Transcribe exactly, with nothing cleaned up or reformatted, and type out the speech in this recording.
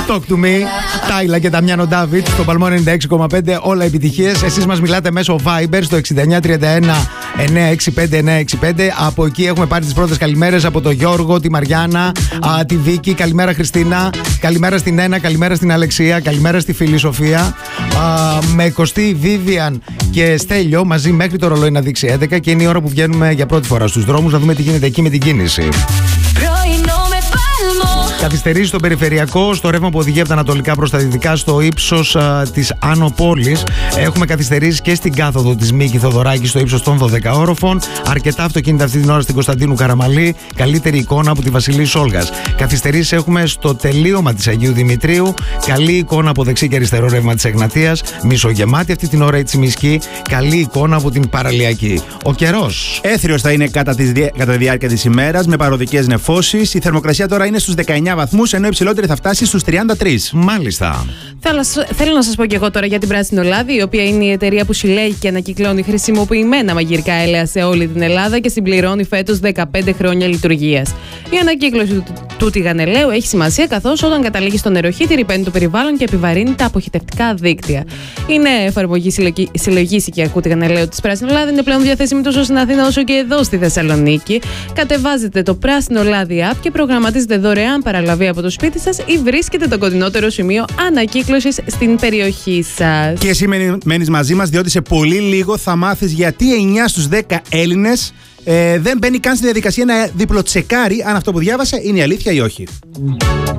Talk to me, Τάιλα και Ταμιάνο Ντάβιτ στο Παλμό ενενήντα έξι κόμμα πέντε. Όλα επιτυχίες. Εσείς μας μιλάτε μέσω Viber στο εξήντα εννιά τριάντα ένα εννιακόσια εξήντα πέντε εννιακόσια εξήντα πέντε. Από εκεί έχουμε πάρει τις πρώτες καλημέρες από τον Γιώργο, τη Μαριάννα, α, τη Βίκη. Καλημέρα Χριστίνα. Καλημέρα στην Ένα. Καλημέρα στην Αλεξία. Καλημέρα στη φίλη Σοφία. Α, με Κωστή, Βίβιαν και Στέλιο μαζί μέχρι το ρολόι να δείξει έντεκα και είναι η ώρα που βγαίνουμε για πρώτη φορά στους δρόμους να δούμε τι γίνεται εκεί με την κίνηση. Καθυστερήσει στο περιφερειακό, στο ρεύμα που οδηγεί από τα ανατολικά προς τα δυτικά στο ύψος της Άνω Πόλης. Έχουμε καθυστερήσει και στην κάθοδο της Μίκη Θοδωράκη στο ύψος των δώδεκα όροφων. Αρκετά αυτοκίνητα αυτή την ώρα στην Κωνσταντίνου Καραμαλή. Καλύτερη εικόνα από τη Βασιλή Σόλγας. Καθυστερήσεις έχουμε στο τελείωμα της Αγίου Δημητρίου. Καλή εικόνα από δεξί και αριστερό ρεύμα της Εγνατίας. Μισογεμάτη αυτή την ώρα η Τσιμισκή. Καλή εικόνα από την Παραλιακή. Ο καιρός. Έθριος θα είναι κατά, τις, κατά τη διάρκεια της ημέρας με παροδικές νεφώσεις. Η θερμοκρασία τώρα είναι στους δεκαεννιά βαθμούς, ενώ η υψηλότερη θα φτάσει στους τριάντα τρεις. Μάλιστα. Θέλω, θέλω να σας πω και εγώ τώρα για την Πράσινο Λάδι, η οποία είναι η εταιρεία που συλλέγει και ανακυκλώνει χρησιμοποιημένα μαγειρικά έλαια σε όλη την Ελλάδα και συμπληρώνει φέτος δεκαπέντε χρόνια λειτουργίας. Η ανακύκλωση του, του τηγανελαίου έχει σημασία, καθώς όταν καταλήγει στο νεροχύτη ρυπαίνει το περιβάλλον και επιβαρύνει τα αποχυτευτικά δίκτυα. Η νέα εφαρμογή συλλογή, συλλογής οικιακού τηγανελαίου της Πράσινο Λάδι είναι πλέον διαθέσιμη τόσο στην Αθήνα όσο και εδώ στη Θεσσαλονίκη. Κατεβάζετε το Πράσινο Λάδι app και προγραμματίζετε δωρεάν παραλαβή από το σπίτι σας ή βρίσκετε το κοντινότερο σημείο ανακύκλωσης στην περιοχή σας. Και εσύ μένεις μαζί μας, διότι σε πολύ λίγο θα μάθεις γιατί εννιά στους δέκα Έλληνες ε, δεν μπαίνει καν στη διαδικασία να διπλοτσεκάρει αν αυτό που διάβασε είναι η αλήθεια ή όχι.